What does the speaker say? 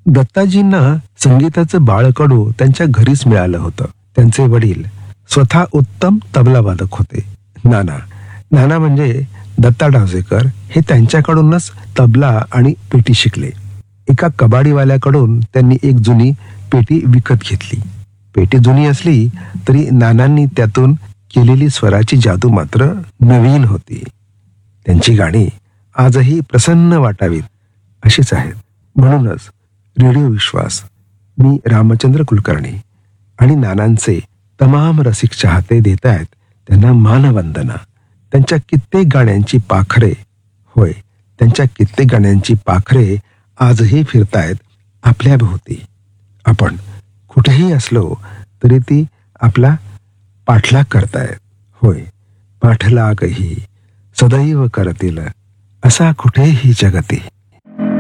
दत्ताजींना संगीताचं बाळकडू त्यांच्या घरीच मिळालं होतं. त्यांचे वडील स्वतः उत्तम तबलावादक होते. नाना नाना म्हणजे दत्ता डावजेकर हे त्यांच्याकडूनच तबला आणि पेटी शिकले. एका कबाडीवाल्याकडून त्यांनी एक जुनी पेटी विकत घेतली. पेटी जुनी असली तरी नानांनी त्यातून केलेली स्वराची जादू मात्र नवीन होती. त्यांची गाणी आजही प्रसन्न वाटावीत अशीच आहेत. म्हणूनच रेडिओ विश्वास, मी रामचंद्र कुलकर्णी आणि नानांचे तमाम रसिक चाहते देत आहेत त्यांना मानवंदना. त्यांच्या कित्येक गाण्यांची पाखरे, होय, त्यांच्या कित्येक गाण्यांची पाखरे आजही फिरतायत आपल्या भोवती. आपण कुठेही असलो तरी ती आपला पाठलाग करतायत. होय, पाठलागही सदैव करतील असा कुठेही जगती.